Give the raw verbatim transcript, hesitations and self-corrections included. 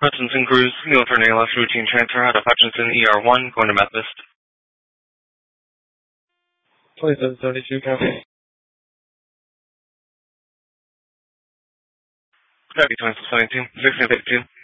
Hutchinson Cruise, Neil for Nalos, routine transfer out of Hutchinson E R one, going to Methodist. twenty-seven seventy-two, copy. Copy, twenty-seven seventy-two, sixteen fifty-two.